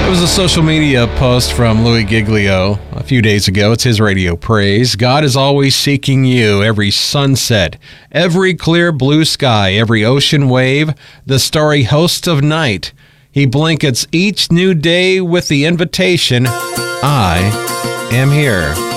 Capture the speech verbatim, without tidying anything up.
was a social media post from Louis Giglio a few days ago. It's his radio praise. God is always seeking you. Every sunset, every clear blue sky, every ocean wave, the starry hosts of night. He blankets each new day with the invitation, I am here.